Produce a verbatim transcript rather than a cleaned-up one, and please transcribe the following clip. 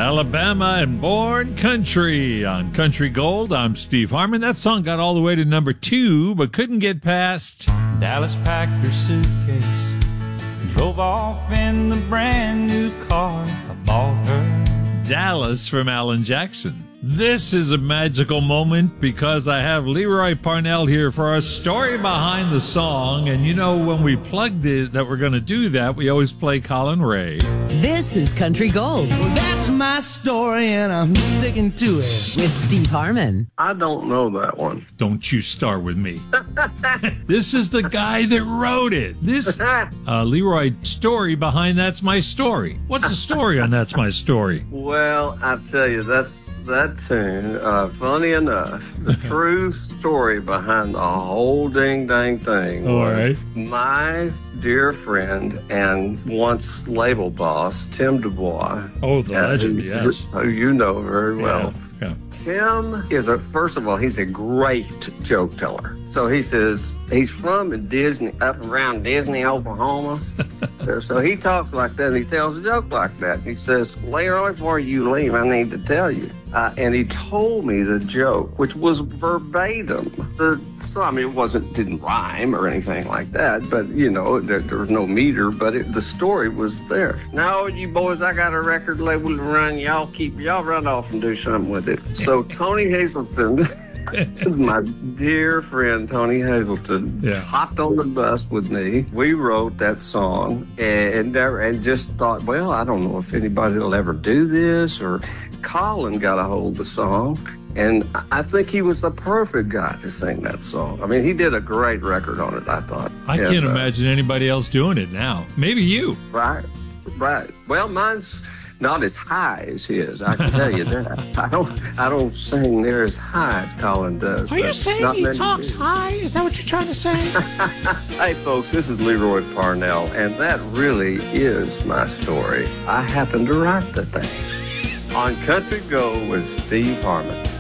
Alabama and Born Country on Country Gold. I'm Steve Harmon. That song got all the way to number two, but couldn't get past. Dallas packed her suitcase and drove off in the brand new car I bought her. Dallas from Alan Jackson. This is a magical moment because I have Leroy Parnell here for a story behind the song. And you know, when we plug this, that we're going to do that, we always play Colin Ray. This is Country Gold. Well, that's my story, and I'm sticking to it. With Steve Harmon. I don't know that one. Don't you start with me. This is the guy that wrote it. This uh, Leroy story behind That's My Story. What's the story on That's My Story? Well, I tell you, that's that tune. Uh, funny enough, the true story behind the whole ding dang thing All was right. my dear friend and once label boss, Tim Dubois. Oh, the uh, legend, who, yes. Who you know very well. Yeah, yeah. Tim is a, first of all, he's a great joke teller. So he says he's from Disney, up around Disney, Oklahoma. So he talks like that, and he tells a joke like that. He says, Leroy, before you leave, I need to tell you. Uh, and he told me the joke, which was verbatim. The, so, I mean, it wasn't, didn't rhyme or anything like that, but, you know, there, there was no meter, but it, the story was there. Now, you boys, I got a record label to run. Y'all keep, y'all run off and do something with it. So Tony Hazelton... My dear friend Tony Hazelton yeah. hopped on the bus with me. We wrote that song and and just thought, well, I don't know if anybody will ever do this. Or Colin got a hold of the song, and I think he was the perfect guy to sing that song. I mean, he did a great record on it, I thought. I and, can't uh, imagine anybody else doing it now. Maybe you. Right, right. Well, mine's not as high as his, I can tell you that. I don't I don't sing near as high as Colin does. Are you saying he talks do. high? Is that what you're trying to say? Hey, folks, this is Leroy Parnell, and that really is my story. I happened to write the thing. On Country Go with Steve Harmon.